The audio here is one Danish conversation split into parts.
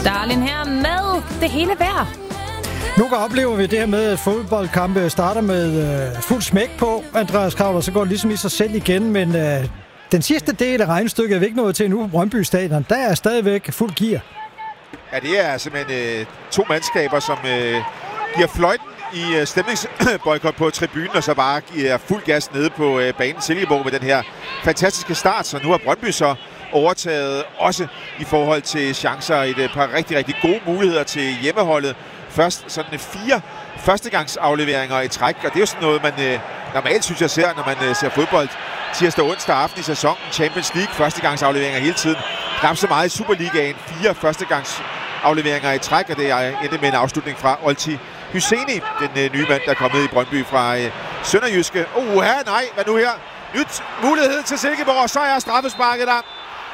Darlin her med det hele værd. Nu oplever vi det her med, at fodboldkampe starter med fuld smæk på, Andreas Kravler, så går det ligesom i sig selv igen, men den sidste del af regnestykket er vi ikke nået til nu på Brøndby Stadion. Der er stadigvæk fuld gear. Ja, det er simpelthen to mandskaber, som giver fløjten i stemningsboykot på tribunen, og så bare giver fuld gas nede på banen Silkeborg med den her fantastiske start. Så nu har Brøndby så overtaget også i forhold til chancer, et par rigtig, rigtig gode muligheder til hjemmeholdet. Først sådan 4 førstegangsafleveringer i træk, og det er jo sådan noget, man normalt synes, jeg ser, når man ser fodbold tirsdag og onsdag aften i sæsonen. Champions League, førstegangsafleveringer hele tiden. Knap så meget i Superligaen, 4 førstegangsafleveringer i træk, og det endte med en afslutning fra Olti Hyseni, den nye mand, der er kommet i Brøndby fra Sønderjyske. Nej, hvad nu her? Nyt mulighed til Silkeborg, og så er straffesparket der.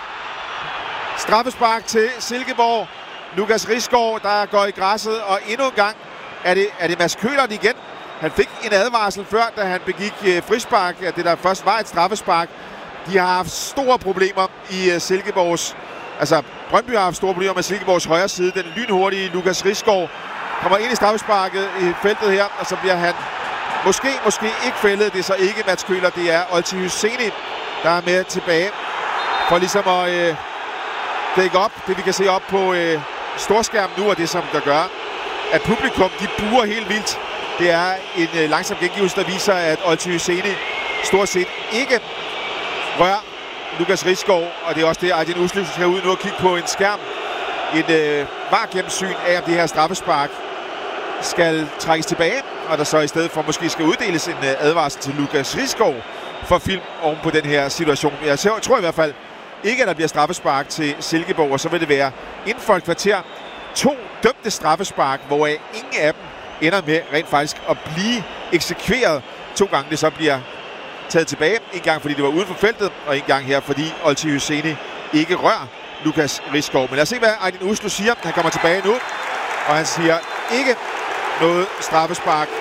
Straffespark til Silkeborg. Lukas Risgaard, der går i græsset, og endnu en gang er det Mads Køhlert igen. Han fik en advarsel før, da han begik frispark, at det der først var et straffespark. De har haft store problemer i Silkeborgs... Altså, Brøndby har haft store problemer med Silkeborgs højre side. Den lynhurtige Lukas Risgaard kommer ind i straffesparket i feltet her, og så bliver han måske ikke fældet. Det er så ikke Mads Køhlert, det er Olti Hyseni, der er med tilbage for ligesom at dække op. Det vi kan se op på storskærmen nu, og det som der gør, at publikum, de buer helt vildt. Det er en langsom gengivelse, der viser, at Olti Hyseni stort set ikke rører Lukas Risgaard, og det er også det, Aydin Uslu skal ud nu og kigge på en skærm. Et VAR-gennemsyn af, om det her straffespark skal trækkes tilbage, og der så i stedet for måske skal uddeles en advarsel til Lukas Risgaard for film oven på den her situation. Jeg tror i hvert fald ikke, at der bliver straffespark til Silkeborg, og så vil det være inden for et kvarter 2 dømte straffespark, hvoraf ingen af dem ender med rent faktisk at blive eksekveret 2 gange. Det så bliver taget tilbage. En gang fordi det var uden for feltet, og en gang her fordi Olti Hyseni ikke rører Lukas Risgaard. Men lad os se, hvad Aydin Uslu siger. Han kommer tilbage nu, og han siger ikke noget straffespark